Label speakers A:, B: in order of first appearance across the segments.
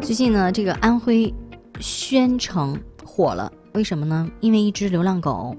A: 最近呢，这个安徽宣城火了，为什么呢？因为一只流浪狗。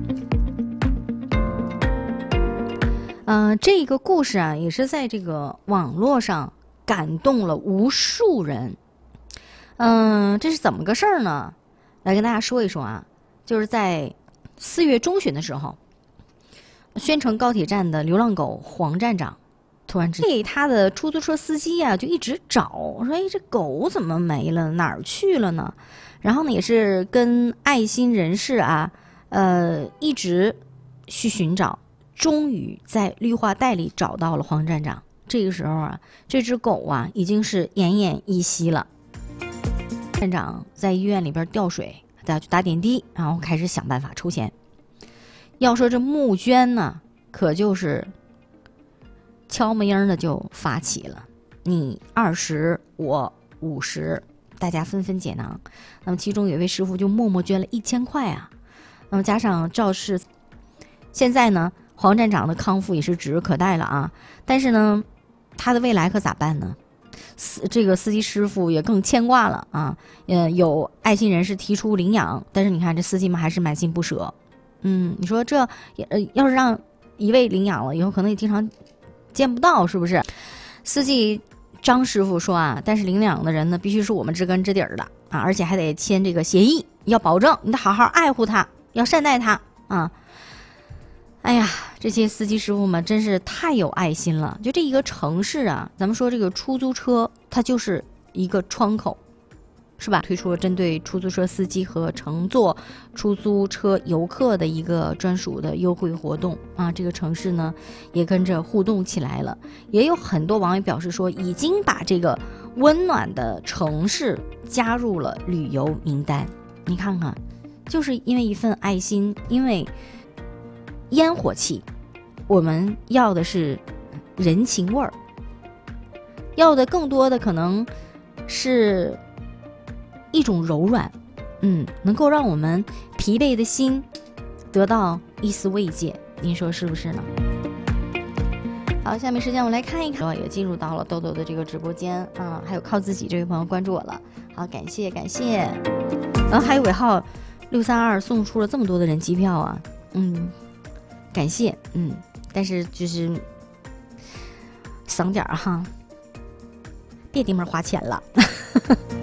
A: 这个故事啊，也是在这个网络上感动了无数人。这是怎么个事儿呢？来跟大家说一说啊，就是在4月中旬的时候，宣城高铁站的流浪狗黄站长突然之间，他的出租车司机啊就一直找，说：“哎，这狗怎么没了？哪儿去了呢？”然后呢，也是跟爱心人士啊，一直去寻找，终于在绿化带里找到了黄站长。这个时候啊，这只狗啊已经是奄奄一息了。站长在医院里边吊水，大家去打点滴，然后开始想办法筹钱。要说这募捐呢，可就是悄没影的就发起了，你20，我50，大家纷纷解囊。那么其中有一位师傅就默默捐了1000块啊。那么加上肇事，现在呢，黄站长的康复也是指日可待了啊。但是呢，他的未来可咋办呢？这个司机师傅也更牵挂了啊。有爱心人士提出领养，但是你看这司机们还是满心不舍。你说这要是让一位领养了以后，可能也经常见不到，是不是？司机张师傅说啊，但是领养的人呢，必须是我们知根知底儿的啊，而且还得签这个协议，要保证你得好好爱护他，要善待他啊。哎呀，这些司机师傅们真是太有爱心了。就这一个城市啊，咱们说这个出租车，它就是一个窗口，是吧？推出了针对出租车司机和乘坐出租车游客的一个专属的优惠活动啊。这个城市呢，也跟着互动起来了。也有很多网友表示说，已经把这个温暖的城市加入了旅游名单。你看看，就是因为一份爱心，因为烟火气，我们要的是人情味儿，要的更多的可能是一种柔软，能够让我们疲惫的心得到一丝慰藉，您说是不是呢？好，下面时间我们来看一看，也进入到了豆豆的这个直播间啊，还有靠自己这位朋友关注我了，好，感谢感谢。然后还有尾号632送出了这么多的人机票啊，感谢，但是就是省点儿哈，别地方花钱了。